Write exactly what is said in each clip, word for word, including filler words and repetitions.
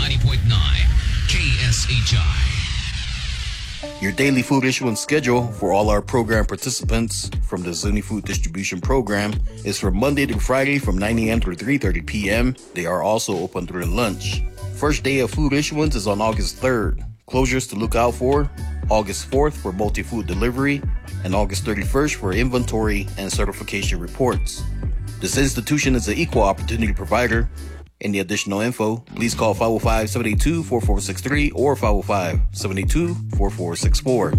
ninety point nine K S H I. Your daily food issuance schedule for all our program participants from the Zuni Food Distribution Program is from Monday to Friday from nine a.m. to three thirty p.m. They are also open during lunch. First day of food issuance is on August third. Closures to look out for: August fourth for multi-food delivery and August thirty-first for inventory and certification reports. This institution is an equal opportunity provider. Any additional info, please call five oh five, seven eight two, four four six three or five oh five, seven eight two, four four six four.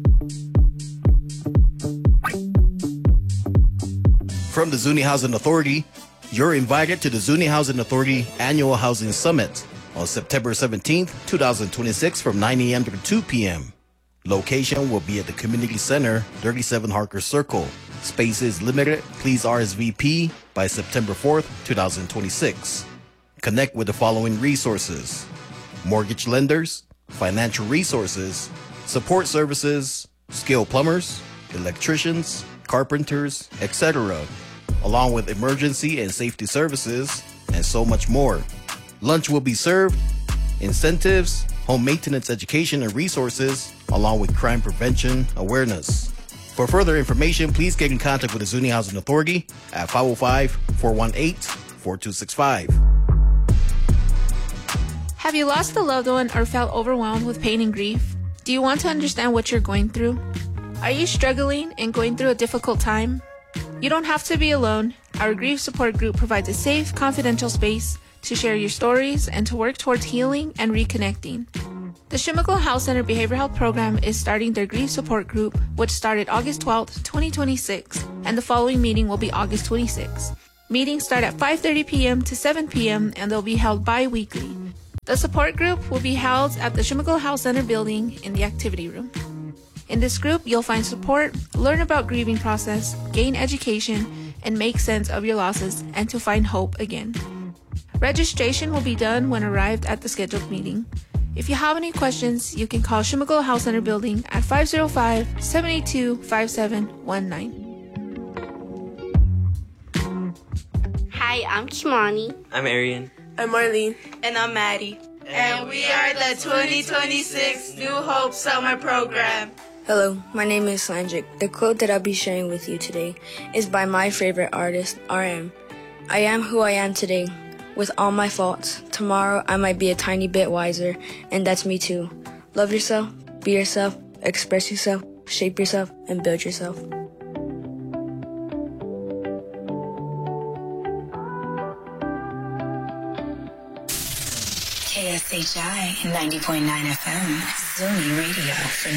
From the Zuni Housing Authority, you're invited to the Zuni Housing Authority Annual Housing Summit on September seventeenth, twenty twenty-six from nine a.m. to two p.m. Location will be at the Community Center, thirty-seven Harker Circle. Space is limited. Please R S V P by September fourth, twenty twenty-six. Connect with the following resources: mortgage lenders, financial resources, support services, skilled plumbers, electricians, carpenters, et cetera, along with emergency and safety services, and so much more. Lunch will be served, incentives, home maintenance education and resources, along with crime prevention awareness. For further information, please get in contact with the Zuni Housing Authority at five oh five, four one eight, four two six five. Have you lost a loved one or felt overwhelmed with pain and grief? Do you want to understand what you're going through? Are you struggling and going through a difficult time? You don't have to be alone. Our grief support group provides a safe, confidential space to share your stories and to work towards healing and reconnecting. The Shimoko Health Center Behavioral Health Program is starting their grief support group, which started August twelfth, twenty twenty-six, and the following meeting will be August twenty-sixth. Meetings start at five thirty p.m. to seven p.m. and they'll be held bi-weekly. The support group will be held at the Shimoko Health Center building in the activity room. In this group, you'll find support, learn about grieving process, gain education, and make sense of your losses and to find hope again. Registration will be done when arrived at the scheduled meeting. If you have any questions, you can call Shimoko Health Center building at five oh five, seven eight two, five seven one nine. Hi, I'm Kimani. I'm Arian. I'm Marlene. And I'm Maddie. And we are the twenty twenty-six New Hope Summer Program. Hello, my name is Slanjic. The quote that I'll be sharing with you today is by my favorite artist, R M. I am who I am today, with all my faults. Tomorrow I might be a tiny bit wiser, and that's me too. Love yourself, be yourself, express yourself, shape yourself, and build yourself. K S H I ninety point nine F M, Zuni Radio.